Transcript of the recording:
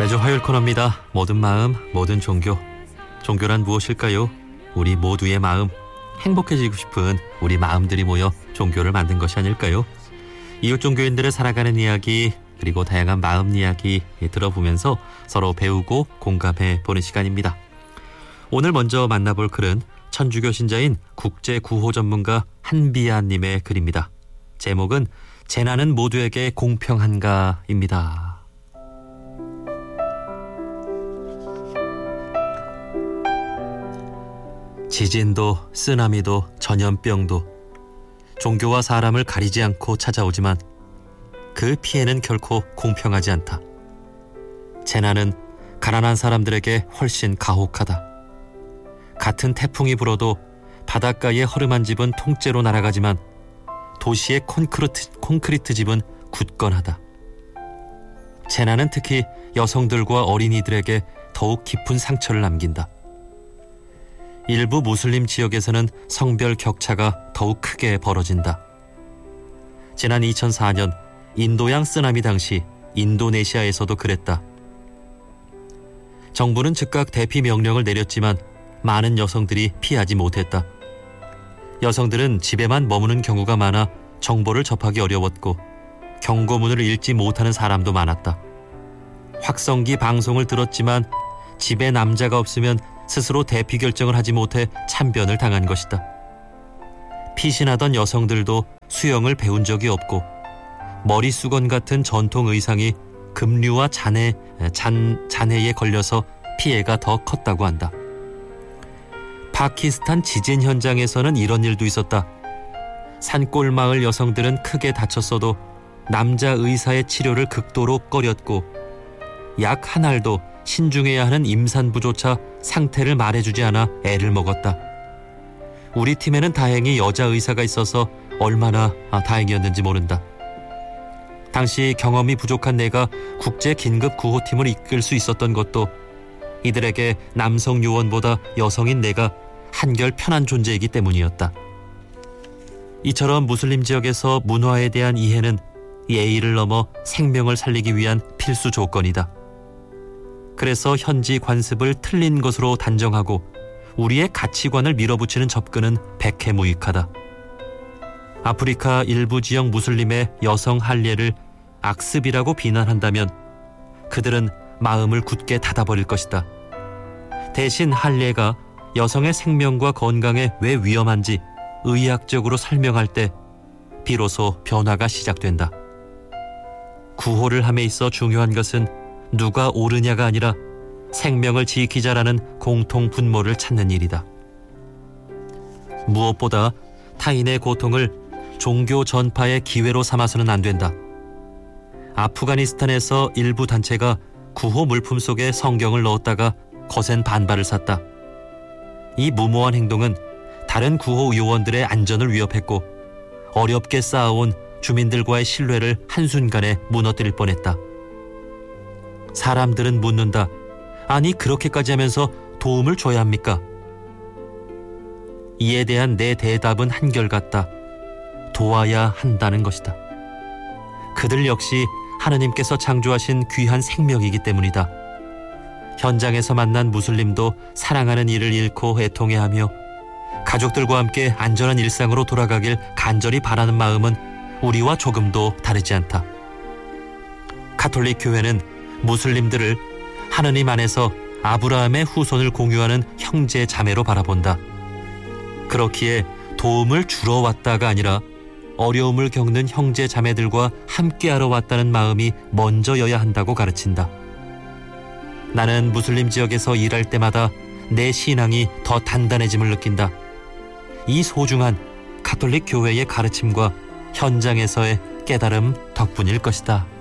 매주 화요일 코너입니다. 모든 마음, 모든 종교. 종교란 무엇일까요? 우리 모두의 마음, 행복해지고 싶은 우리 마음들이 모여 종교를 만든 것이 아닐까요? 이웃 종교인들의 살아가는 이야기, 그리고 다양한 마음 이야기 들어보면서 서로 배우고 공감해 보는 시간입니다. 오늘 먼저 만나볼 글은 천주교 신자인 국제구호 전문가 한비아님의 글입니다. 제목은 재난은 모두에게 공평한가입니다. 지진도 쓰나미도 전염병도 종교와 사람을 가리지 않고 찾아오지만 그 피해는 결코 공평하지 않다. 재난은 가난한 사람들에게 훨씬 가혹하다. 같은 태풍이 불어도 바닷가의 허름한 집은 통째로 날아가지만 도시의 콘크리트 집은 굳건하다. 재난은 특히 여성들과 어린이들에게 더욱 깊은 상처를 남긴다. 일부 무슬림 지역에서는 성별 격차가 더욱 크게 벌어진다. 지난 2004년 인도양 쓰나미 당시 인도네시아에서도 그랬다. 정부는 즉각 대피 명령을 내렸지만 많은 여성들이 피하지 못했다. 여성들은 집에만 머무는 경우가 많아 정보를 접하기 어려웠고 경고문을 읽지 못하는 사람도 많았다. 확성기 방송을 들었지만 집에 남자가 없으면 스스로 대피 결정을 하지 못해 참변을 당한 것이다. 피신하던 여성들도 수영을 배운 적이 없고 머리수건 같은 전통 의상이 급류와 잔해에 걸려서 피해가 더 컸다고 한다. 파키스탄 지진 현장에서는 이런 일도 있었다. 산골마을 여성들은 크게 다쳤어도 남자 의사의 치료를 극도로 꺼렸고 약 한 알도 신중해야 하는 임산부조차 상태를 말해주지 않아 애를 먹었다. 우리 팀에는 다행히 여자 의사가 있어서 얼마나 다행이었는지 모른다. 당시 경험이 부족한 내가 국제 긴급 구호팀을 이끌 수 있었던 것도 이들에게 남성 요원보다 여성인 내가 한결 편한 존재이기 때문이었다. 이처럼 무슬림 지역에서 문화에 대한 이해는 예의를 넘어 생명을 살리기 위한 필수 조건이다. 그래서 현지 관습을 틀린 것으로 단정하고 우리의 가치관을 밀어붙이는 접근은 백해무익하다. 아프리카 일부 지역 무슬림의 여성 할례를 악습이라고 비난한다면 그들은 마음을 굳게 닫아버릴 것이다. 대신 할례가 여성의 생명과 건강에 왜 위험한지 의학적으로 설명할 때 비로소 변화가 시작된다. 구호를 함에 있어 중요한 것은 누가 옳으냐가 아니라 생명을 지키자라는 공통 분모를 찾는 일이다. 무엇보다 타인의 고통을 종교 전파의 기회로 삼아서는 안 된다. 아프가니스탄에서 일부 단체가 구호 물품 속에 성경을 넣었다가 거센 반발을 샀다. 이 무모한 행동은 다른 구호 요원들의 안전을 위협했고 어렵게 쌓아온 주민들과의 신뢰를 한순간에 무너뜨릴 뻔했다. 사람들은 묻는다. 아니 그렇게까지 하면서 도움을 줘야 합니까? 이에 대한 내 대답은 한결같다. 도와야 한다는 것이다. 그들 역시 하느님께서 창조하신 귀한 생명이기 때문이다. 현장에서 만난 무슬림도 사랑하는 이를 잃고 애통해하며 가족들과 함께 안전한 일상으로 돌아가길 간절히 바라는 마음은 우리와 조금도 다르지 않다. 가톨릭 교회는 무슬림들을 하느님 안에서 아브라함의 후손을 공유하는 형제 자매로 바라본다. 그렇기에 도움을 주러 왔다가 아니라 어려움을 겪는 형제 자매들과 함께하러 왔다는 마음이 먼저여야 한다고 가르친다. 나는 무슬림 지역에서 일할 때마다 내 신앙이 더 단단해짐을 느낀다. 이 소중한 가톨릭 교회의 가르침과 현장에서의 깨달음 덕분일 것이다.